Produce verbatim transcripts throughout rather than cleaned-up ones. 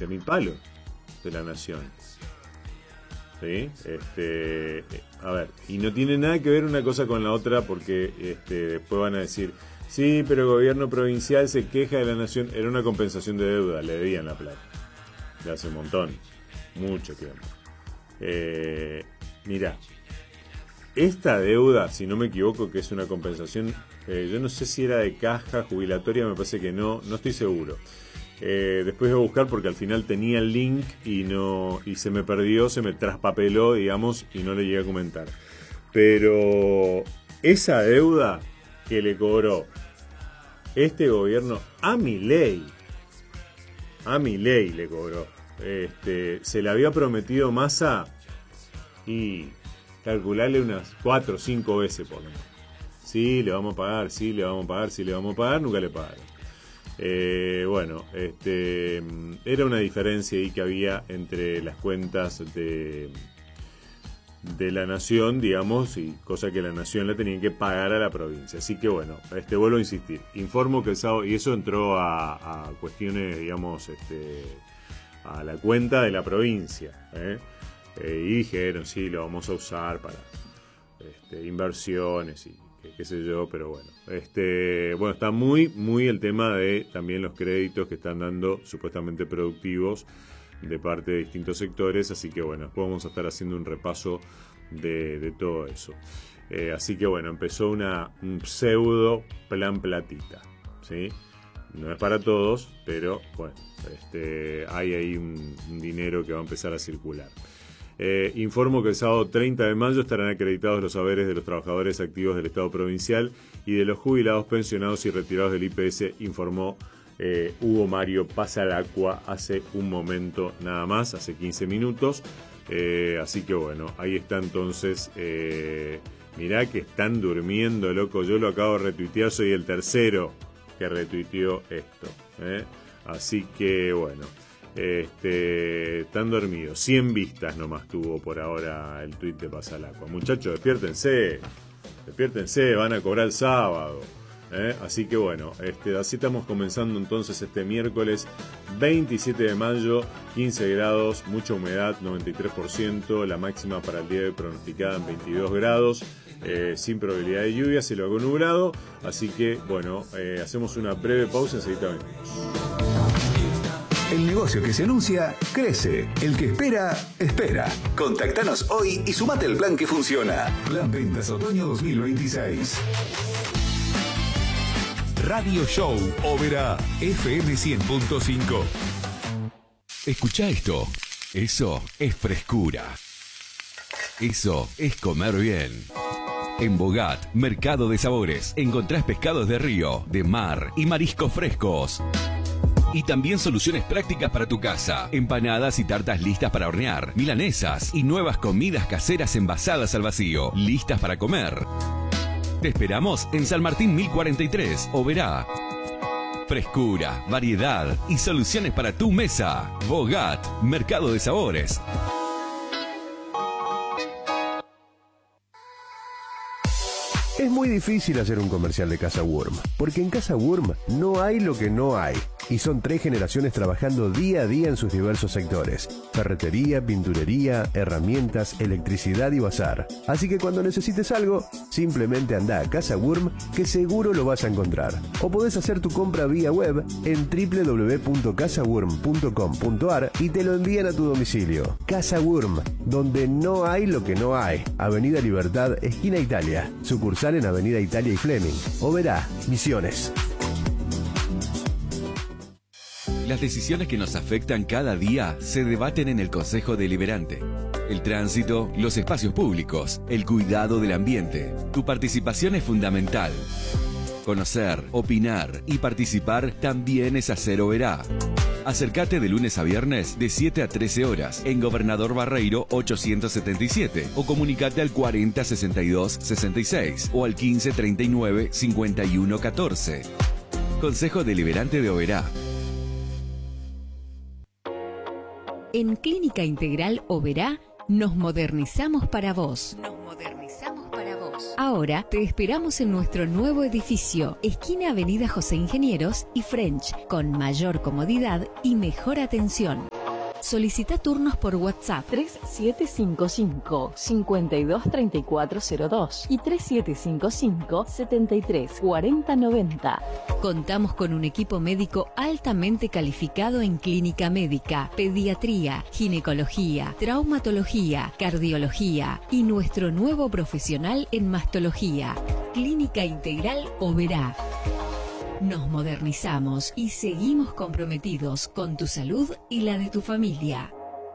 veinte mil palos de la nación. ¿Sí? Este, a ver, y no tiene nada que ver una cosa con la otra, porque este, después van a decir, sí, pero el gobierno provincial se queja de la nación. Era una compensación de deuda, le debían la plata de hace un montón, mucho tiempo. Eh, mira, esta deuda, si no me equivoco, que es una compensación, eh, yo no sé si era de caja jubilatoria, me parece que no, no estoy seguro. Eh, después voy a buscar porque al final tenía el link y no y se me perdió, se me traspapeló, digamos, y no le llegué a comentar. Pero esa deuda que le cobró este gobierno a Milei, a Milei le cobró, este, se le había prometido Massa y calcularle unas cuatro o cinco veces por lo menos. Sí, le vamos a pagar, sí, le vamos a pagar, sí, le vamos a pagar, nunca le pagaron. Eh, bueno, este, era una diferencia ahí que había entre las cuentas de, de la nación, digamos, y cosa que la nación la tenía que pagar a la provincia. Así que bueno, este, vuelvo a insistir, informo que el sábado, y eso entró a, a cuestiones, digamos, este, a la cuenta de la provincia, ¿eh? Eh, y dijeron, sí, lo vamos a usar para este, inversiones y qué sé yo, pero bueno, este, bueno, está muy, muy el tema de también los créditos que están dando supuestamente productivos de parte de distintos sectores, así que bueno, después vamos a estar haciendo un repaso de, de todo eso. Eh, así que bueno, empezó una, un pseudo plan platita, ¿sí? No es para todos, pero bueno, este, hay ahí un, un dinero que va a empezar a circular. Eh, informo que el sábado treinta de mayo estarán acreditados los haberes de los trabajadores activos del Estado provincial y de los jubilados, pensionados y retirados del I P S, informó eh, Hugo Mario Pasalacqua hace un momento nada más, hace quince minutos. Eh, así que bueno, ahí está entonces. Eh, mirá que están durmiendo, loco. Yo lo acabo de retuitear, soy el tercero que retuiteó esto. ¿eh? Así que bueno. Este, están dormidos. cien vistas nomás tuvo por ahora el tuit de Pasalacqua. Muchachos, despiértense. Despiértense, van a cobrar el sábado. ¿eh? Así que bueno, este, así estamos comenzando entonces este miércoles veintisiete de mayo, quince grados, mucha humedad, noventa y tres por ciento. La máxima para el día de hoy pronosticada en veintidós grados. Eh, sin probabilidad de lluvia, cielo algo nublado. Así que bueno, eh, hacemos una breve pausa, enseguida venimos. El negocio que se anuncia, crece. El que espera, espera. Contactanos hoy y sumate al plan que funciona. Plan Ventas Otoño dos mil veintiséis. Radio Show Oberá, F M cien punto cinco. Escucha esto. Eso es frescura. Eso es comer bien. En Bogat, Mercado de Sabores, encontrás pescados de río, de mar y mariscos frescos. Y también soluciones prácticas para tu casa. Empanadas y tartas listas para hornear. Milanesas y nuevas comidas caseras envasadas al vacío. Listas para comer. Te esperamos en San Martín mil cuarenta y tres, Oberá. Frescura, variedad y soluciones para tu mesa. Bogat, Mercado de Sabores. Es muy difícil hacer un comercial de Casa Wurm, porque en Casa Wurm no hay lo que no hay. Y son tres generaciones trabajando día a día en sus diversos sectores. Ferretería, pinturería, herramientas, electricidad y bazar. Así que cuando necesites algo, simplemente anda a Casa Wurm, que seguro lo vas a encontrar. O podés hacer tu compra vía web en doble u doble u doble u punto casa wurm punto com punto a r y te lo envían a tu domicilio. Casa Wurm, donde no hay lo que no hay. Avenida Libertad, esquina Italia. Sucursal en Avenida Italia y Fleming. Oberá, Misiones. Las decisiones que nos afectan cada día se debaten en el Consejo Deliberante. El tránsito, los espacios públicos, el cuidado del ambiente. Tu participación es fundamental. Conocer, opinar y participar también es hacer Oberá. Acércate de lunes a viernes de siete a trece horas en Gobernador Barreiro ochocientos setenta y siete o comunicate al cuarenta sesenta y dos sesenta y seis o al quince treinta y nueve cincuenta y uno catorce. Consejo Deliberante de Oberá. En Clínica Integral Oberá nos modernizamos para vos. Nos modernizamos para vos. Ahora te esperamos en nuestro nuevo edificio, esquina Avenida José Ingenieros y French, con mayor comodidad y mejor atención. Solicita turnos por WhatsApp tres siete cinco cinco, cinco dos tres cuatro cero dos y tres siete cinco cinco, siete tres cuatro cero nueve cero. Contamos con un equipo médico altamente calificado en clínica médica, pediatría, ginecología, traumatología, cardiología y nuestro nuevo profesional en mastología. Clínica Integral Oberá. Nos modernizamos y seguimos comprometidos con tu salud y la de tu familia.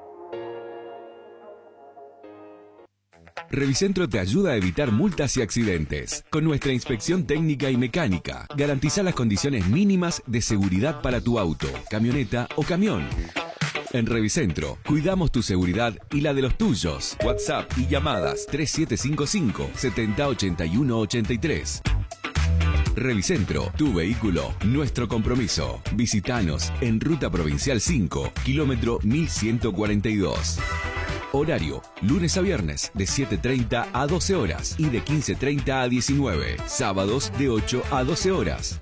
Revicentro te ayuda a evitar multas y accidentes. Con nuestra inspección técnica y mecánica, garantiza las condiciones mínimas de seguridad para tu auto, camioneta o camión. En Revicentro, cuidamos tu seguridad y la de los tuyos. WhatsApp y llamadas tres siete cinco cinco, siete cero ocho uno ocho tres. Revicentro, tu vehículo, nuestro compromiso. Visítanos en Ruta Provincial cinco, kilómetro mil ciento cuarenta y dos. Horario, lunes a viernes de siete treinta a doce horas y de quince treinta a diecinueve. Sábados de ocho a doce horas.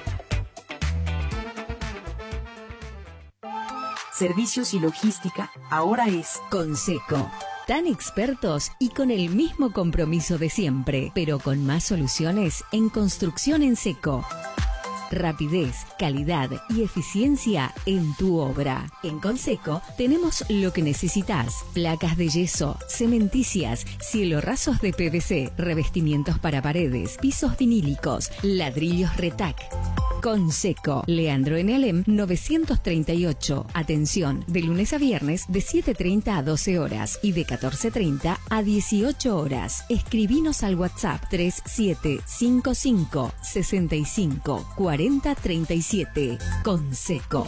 Servicios y logística ahora es Conseco. Tan expertos y con el mismo compromiso de siempre, pero con más soluciones en construcción en seco. Rapidez, calidad y eficiencia en tu obra. En Conseco tenemos lo que necesitas: placas de yeso, cementicias, cielo rasos de P V C, revestimientos para paredes, pisos vinílicos, ladrillos Retac. Conseco, Leandro en Alem novecientos treinta y ocho. Atención, de lunes a viernes de siete treinta a doce horas y de catorce treinta a dieciocho horas. Escribinos al WhatsApp tres siete cinco cinco, seis cinco cuatro cero tres siete. Conseco.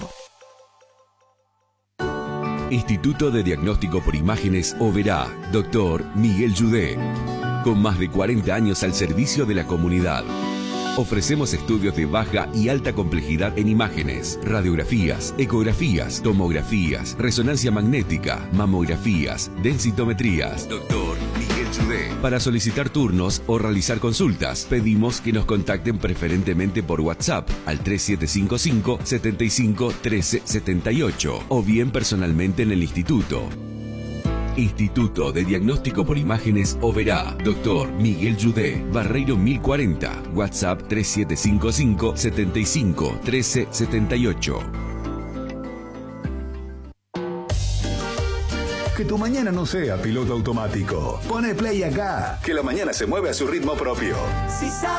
Instituto de Diagnóstico por Imágenes Oberá, doctor Miguel Yudé. Con más de cuarenta años al servicio de la comunidad. Ofrecemos estudios de baja y alta complejidad en imágenes, radiografías, ecografías, tomografías, resonancia magnética, mamografías, densitometrías. Doctor Miguel Yudé. Para solicitar turnos o realizar consultas, pedimos que nos contacten preferentemente por WhatsApp al tres siete cinco cinco, siete cinco uno tres siete ocho o bien personalmente en el instituto. Instituto de Diagnóstico por Imágenes Oberá, doctor Miguel Yudé, Barreiro mil cuarenta, WhatsApp tres siete cinco cinco, siete cinco uno tres siete ocho. Que tu mañana no sea piloto automático. Pone play acá, que la mañana se mueve a su ritmo propio. Si